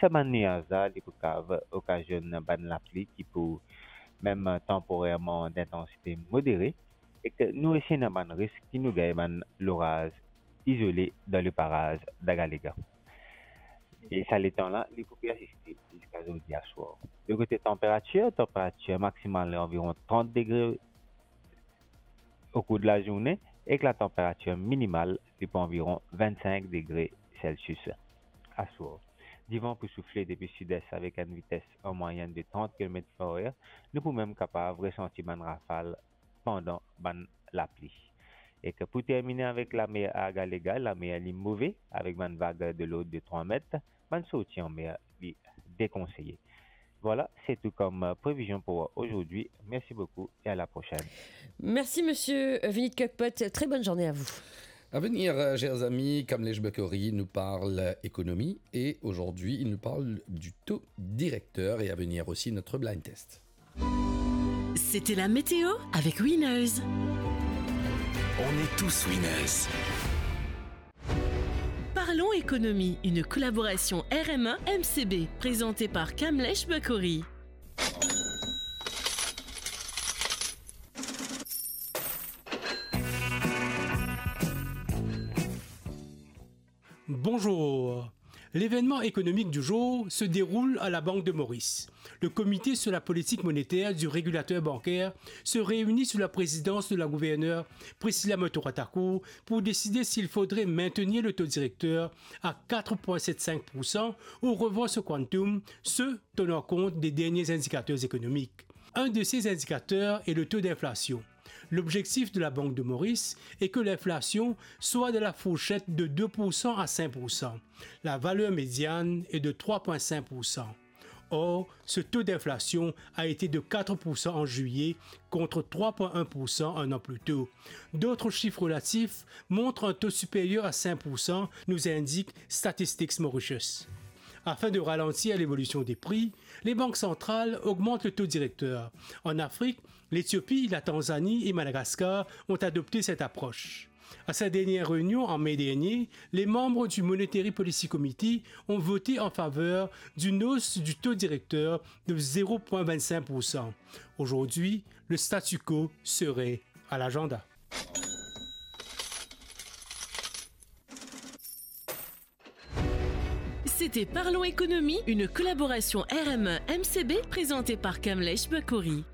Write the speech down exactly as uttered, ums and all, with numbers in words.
ces nuages-là, ils peuvent occasionner la pluie qui peut même euh, temporairement d'intensité modérée et que nous aussi nous avons un risque qui nous gagne l'orage isolé dans le parage d'Agalega. Et ça l'étant là, il faut persister jusqu'à aujourd'hui à soir. De côté température, température maximale est environ trente degrés au cours de la journée et que la température minimale est pour environ vingt-cinq degrés Celsius à soir. Du vent peut souffler depuis le sud-est avec une vitesse en moyenne de trente kilomètres par heure. Nous pouvons même capable de ressentir une rafale pendant ban la pluie. Et que pour terminer avec la mer à Galega, la mer est mauvaise avec une vague de l'eau de trois mètres, une sortie en mer est déconseillée. Voilà, c'est tout comme prévision pour aujourd'hui. Merci beaucoup et à la prochaine. Merci monsieur Vinit Kokpot. Très bonne journée à vous. À venir, chers amis, Kamlesh Bakori nous parle économie et aujourd'hui, il nous parle du taux directeur et à venir aussi notre blind test. C'était la météo avec Winners. On est tous winners. Parlons économie, une collaboration R M un M C B présentée par Kamlesh Bakori. Bonjour. L'événement économique du jour se déroule à la Banque de Maurice. Le comité sur la politique monétaire du régulateur bancaire se réunit sous la présidence de la gouverneure Priscilla Motoratako pour décider s'il faudrait maintenir le taux directeur à quatre virgule soixante-quinze pour cent ou revoir ce quantum, ce tenant compte des derniers indicateurs économiques. Un de ces indicateurs est le taux d'inflation. L'objectif de la Banque de Maurice est que l'inflation soit de la fourchette de deux pour cent à cinq pour cent. La valeur médiane est de trois virgule cinq pour cent. Or, ce taux d'inflation a été de quatre pour cent en juillet contre trois virgule un pour cent un an plus tôt. D'autres chiffres relatifs montrent un taux supérieur à cinq pour cent, nous indique Statistics Mauritius. Afin de ralentir l'évolution des prix, les banques centrales augmentent le taux directeur. En Afrique, l'Éthiopie, la Tanzanie et Madagascar ont adopté cette approche. À sa dernière réunion en mai dernier, les membres du Monetary Policy Committee ont voté en faveur d'une hausse du taux directeur de zéro virgule vingt-cinq pour cent. Aujourd'hui, le statu quo serait à l'agenda. C'était Parlons économie, une collaboration R M un M C B présentée par Kamlesh Bakori.